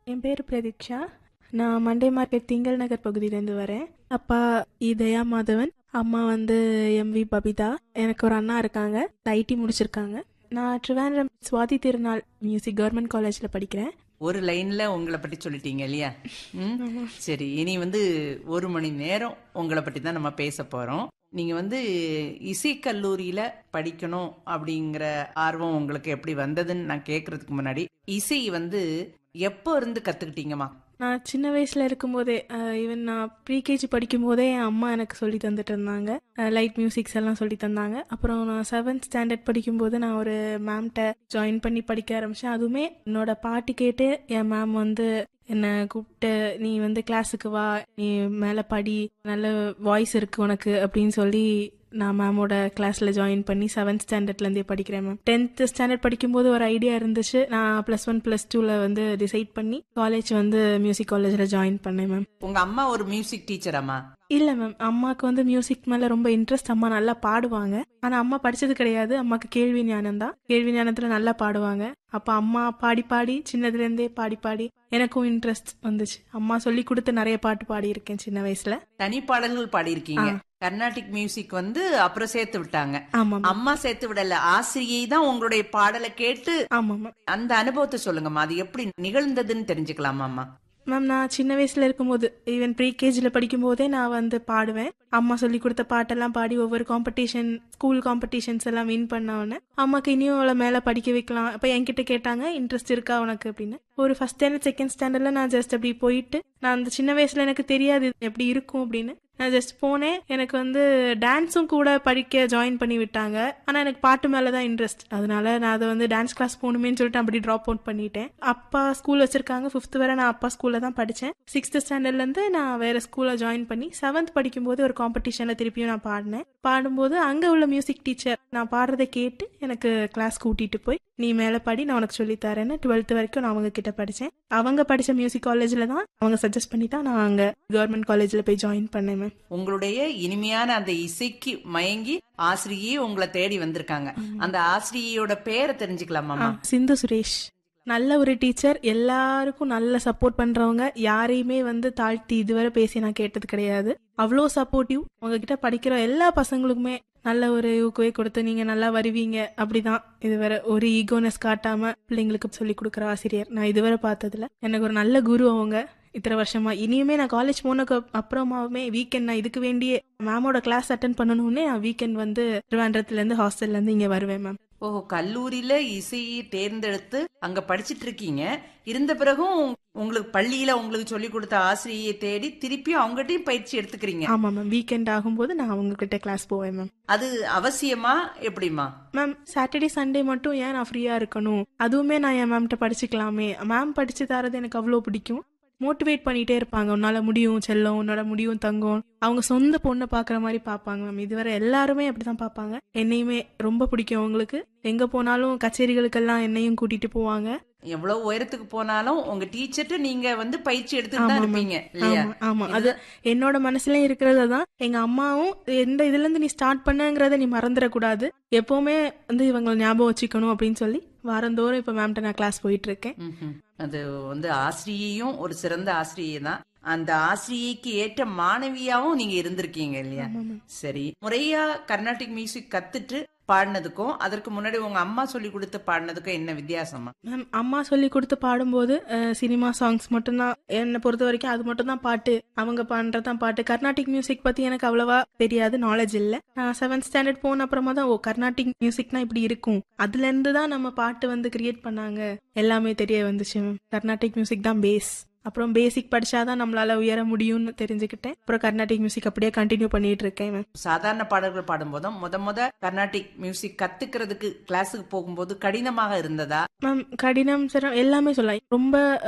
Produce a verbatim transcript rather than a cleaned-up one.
என் பேர் பிரதீக்ஷா. நான் Monday market திங்கள் நகர் பகுதியிலேருந்து வரேன். அப்பா இ தயா மாதவன், அம்மா வந்து எம் வி பபிதா. எனக்கு ஒரு அண்ணா இருக்காங்க, ஐடி முடிச்சிருக்காங்க. நான் ட்ரிவாண்ட்ரம் சுவாதி திருநாள் மியூசிக் கவர்மெண்ட் காலேஜில் படிக்கிறேன். ஒரு லைன்ல உங்களை பற்றி சொல்லிட்டீங்க இல்லையா? ம் சரி, இனி வந்து ஒரு மணி நேரம் உங்களை பற்றி தான் நம்ம பேச போறோம். நீங்க வந்து இசைக்கல்லூரியில படிக்கணும் அப்படிங்கிற ஆர்வம் உங்களுக்கு எப்படி வந்ததுன்னு நான் கேட்கறதுக்கு முன்னாடி, இசை வந்து எப்போ இருந்து கத்துக்கிட்டீங்கம்மா? நான் சின்ன வயசுல இருக்கும்போதே, ஈவன் நான் ப்ரீகேஜி படிக்கும் போதே என் அம்மா எனக்கு சொல்லி தந்துட்டு இருந்தாங்க. லைட் மியூசிக்ஸ் எல்லாம் சொல்லி தந்தாங்க. அப்புறம் நான் செவன்த் ஸ்டாண்டர்ட் படிக்கும்போது நான் ஒரு மேம்கிட்ட ஜாயின் பண்ணி படிக்க ஆரம்பிச்சேன். அதுவுமே என்னோட பாட்டு கேட்டு என் மேம் வந்து என்னை கூப்பிட்டு, நீ வந்து கிளாஸுக்கு வா, நீ மேலே படி, நல்ல வாய்ஸ் இருக்கு உனக்கு அப்படின்னு சொல்லி நான் மேமோட கிளாஸ்ல ஜாயின் பண்ணி செவன்த் ஸ்டாண்டர்ட்லேருந்தே படிக்கிறேன் மேம். டென்த் ஸ்டாண்டர்ட் படிக்கும்போது ஒரு ஐடியா இருந்துச்சு. நான் பிளஸ் ஒன் பிளஸ் டூல வந்து டிசைட் பண்ணி காலேஜ் வந்து மியூசிக் காலேஜில் ஜாயின் பண்ணேன் மேம். உங்க அம்மா ஒரு மியூசிக் டீச்சராமா? இல்ல மேம், அம்மாவுக்கு வந்து மியூசிக் மேல ரொம்ப இன்ட்ரெஸ்ட். அம்மா நல்லா பாடுவாங்க. ஆனா அம்மா படிச்சது கிடையாது. அம்மாக்கு கேள்வி ஞானம் தான். கேள்வி ஞானத்துல நல்லா பாடுவாங்க. அப்ப அம்மா பாடி பாடி சின்னதுல இருந்தே பாடி பாடி எனக்கும் இன்ட்ரெஸ்ட் வந்துச்சு. அம்மா சொல்லி கொடுத்து நிறைய பாட்டு பாடி இருக்கேன் சின்ன வயசுல. தனி பாடல்கள் பாடி இருக்கீங்க. கர்நாடிக் மியூசிக் வந்து அப்புறம் சேர்த்து விட்டாங்க. அம்மா சேர்த்து விடல, ஆசிரியை தான் உங்களுடைய பாடலை கேட்டு. அந்த அனுபவத்தை சொல்லுங்கம்மா, அது எப்படி நிகழ்ந்ததுன்னு தெரிஞ்சுக்கலாமா அம்மா? மேம், நான் சின்ன வயசுல இருக்கும்போது, ஈவன் ப்ரீகேஜில படிக்கும் போதே நான் வந்து பாடுவேன். அம்மா சொல்லி கொடுத்த பாட்டெல்லாம் பாடி ஒவ்வொரு காம்படிஷன், ஸ்கூல் காம்படிஷன்ஸ் எல்லாம் வின் பண்ண உடனே அம்மாக்கு இனியும் அவளை மேல படிக்க வைக்கலாம். அப்ப என்கிட்ட கேட்டாங்க, இன்ட்ரெஸ்ட் இருக்கா உனக்கு அப்படின்னு. ஒரு ஃபர்ஸ்ட் ஸ்டாண்டர்ட் செகண்ட் ஸ்டாண்டர்ட்ல நான் ஜஸ்ட் அப்படி போயிட்டு, நான் அந்த சின்ன வயசுல எனக்கு தெரியாது எப்படி இருக்கும் அப்படின்னு. நான் ஜஸ்ட் போனேன். எனக்கு வந்து டான்ஸும் கூட படிக்க ஜாயின் பண்ணி விட்டாங்க. ஆனால் எனக்கு பாட்டு மேலே தான் இன்ட்ரெஸ்ட். அதனால நான் அதை வந்து டான்ஸ் கிளாஸ் போகணுமேன்னு சொல்லிட்டு அப்படி ட்ராப் அவுட் பண்ணிட்டேன். அப்பா ஸ்கூல் வச்சிருக்காங்க. ஃபிஃப்த் வரை நான் அப்பா ஸ்கூலில் தான் படித்தேன். சிக்ஸ்த் ஸ்டாண்டர்ட்லேருந்து நான் வேறு ஸ்கூலில் ஜாயின் பண்ணி செவன்த் படிக்கும்போது ஒரு காம்படிஷனில் திருப்பியும் நான் பாடினேன். பாடும்போது அங்கே உள்ள மியூசிக் டீச்சர் நான் பாடுறதை கேட்டு எனக்கு கிளாஸ் கூட்டிகிட்டு போய், நீ மேலே படி, நான் உனக்கு சொல்லித்தரேன்னு டுவெல்த் வரைக்கும் நான் அவங்க கிட்ட படித்தேன். அவங்க படித்த மியூசிக் காலேஜில் தான் அவங்க சஜஸ்ட் பண்ணி தான் நான் அங்கே கவர்மெண்ட் காலேஜில் போய் ஜாயின் பண்ணேன். உங்களுடைய இனிமையான அந்த இசைக்கு மயங்கி ஆசிரியை உங்களை தேடி வந்திருக்காங்க. அந்த ஆசிரியோட பேரை தெரிஞ்சுக்கலாமா? சிந்து சுரேஷ். நல்ல ஒரு டீச்சர், எல்லாருக்கும் நல்ல சப்போர்ட் பண்றவங்க. யாரையுமே வந்து தாழ்த்தி இதுவரை பேசி நான் கேட்டது கிடையாது. அவ்வளோ சப்போர்ட்டிவ். உங்ககிட்ட படிக்கிற எல்லா பசங்களுக்குமே நல்ல ஒரு ஊக்குவை கொடுத்து நீங்க நல்லா வருவீங்க அப்படிதான். இதுவரை ஒரு ஈகோனஸ் காட்டாம பிள்ளைங்களுக்கு சொல்லி கொடுக்குற ஆசிரியர் நான் இதுவரை பார்த்ததுல. எனக்கு ஒரு நல்ல குரு அவங்க. இத்தனை வருஷமா இனியுமே நான் காலேஜ் போனக்கு அப்புறமாவுமே வீக்கெண்ட் நான் இதுக்கு வேண்டிய மேமோட கிளாஸ் அட்டன் பண்ணணும்னே நான் வீக்கெண்ட் வந்து திருவாண்டத்துல இருந்து ஹாஸ்டல்ல இருந்து இங்க வருவேன் மேம். ஓ, கல்லூரியில இசையை தேர்ந்தெடுத்து அங்க படிச்சிட்டு இருக்கீங்க. இருந்த பிறகும் உங்களுக்கு பள்ளியில உங்களுக்கு சொல்லி கொடுத்த ஆசிரியை தேடி திருப்பியும் அவங்ககிட்டயும் பயிற்சி எடுத்துக்கிறீங்க? ஆமா மேம், வீக்கெண்ட் ஆகும்போது நான் அவங்க கிட்ட கிளாஸ் போவேன் மேம். அது அவசியமா எப்படிமா மேம்? சாட்டர்டே சண்டே மட்டும் ஏன் நான் ஃப்ரீயா இருக்கணும்? அதுவுமே நான் என் மேம்கிட்ட படிச்சுக்கலாமே. மேம் படிச்சு தரது எனக்கு அவ்வளோ பிடிக்கும். மோட்டிவேட் பண்ணிட்டே இருப்பாங்க, உன்னால முடியும் செல்லம், உன்னால முடியும் தங்கம். அவங்க சொந்த பொண்ணை பாக்குற மாதிரி பாப்பாங்க மேம். இதுவரை எல்லாருமே அப்படிதான் பாப்பாங்க. என்னையுமே ரொம்ப பிடிக்கும் அவங்களுக்கு. எங்க போனாலும் கச்சேரிகளுக்கெல்லாம் என்னையும் கூட்டிட்டு போவாங்க. எவ்வளவு உயரத்துக்கு போனாலும் உங்க டீச்சர்ட்ட நீங்க வந்து பயிற்சி எடுத்துட்டு தான் இருப்பீங்க இல்லையா? ஆமா, அது என்னோட மனசுலயும் இருக்கிறதான். எங்க அம்மாவும் எந்த இதுல இருந்து நீ ஸ்டார்ட் பண்ணுங்கறத நீ மறந்துடக்கூடாது, எப்பவுமே வந்து இவங்களை ஞாபகம் வச்சுக்கணும் அப்படின்னு சொல்லி வாரந்தோறும் இப்ப மேம்கிட்ட நான் கிளாஸ் போயிட்டு இருக்கேன். அது வந்து ஆசிரியையும் ஒரு சிறந்த ஆசிரியை தான். அந்த ஆசிரியைக்கு ஏற்ற மாணவியாவும் நீங்க இருந்திருக்கீங்க இல்லையா? சரி, முறையா கர்நாடிக் மியூசிக் கத்துட்டு பாடினதுக்கும் அதற்கு முன்னாடி உங்க அம்மா சொல்லி கொடுத்து பாடினதுக்கும் என்ன வித்தியாசமா? மேம், அம்மா சொல்லி கொடுத்து பாடும்போது சினிமா சாங்ஸ் மட்டும்தான் என்னை பொறுத்த வரைக்கும். அது மட்டும் தான் பாட்டு, அவங்க பண்றதான் பாட்டு. கர்நாடிக் மியூசிக் பத்தி எனக்கு அவ்வளவா தெரியாது, நாலேஜ் இல்ல. நான் செவன்த் ஸ்டாண்டர்ட் போன அப்புறமா தான் ஓ கர்நாடிக் மியூசிக்னா இப்படி இருக்கும், அதுல இருந்து தான் நம்ம பாட்டு வந்து கிரியேட் பண்ணாங்க எல்லாமே தெரிய வந்துச்சு மேம். கர்நாடிக் மியூசிக் தான் பேஸ். அப்புறம் பேசிக் படிச்சாதான் நம்மளால உயர முடியும்னு தெரிஞ்சுக்கிட்டேன். அப்புறம் கர்நாடிக் மியூசிக் அப்படியே கண்டினியூ பண்ணிட்டு இருக்கேன் மேம். சாதாரண பாடல்கள் பாடும்போதும் முத முத கர்நாடிக் மியூசிக் கத்துக்கிறதுக்கு கிளாஸுக்கு போகும்போது கடினமாக இருந்ததா? மேம், கடினம் எல்லாமே சொல்லலாம். ரொம்ப